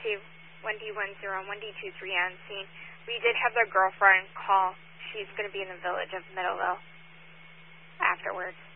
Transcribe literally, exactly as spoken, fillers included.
to one D one zero and one D two three on scene. We did have their girlfriend call. She's going to be in the village of Middleville afterwards.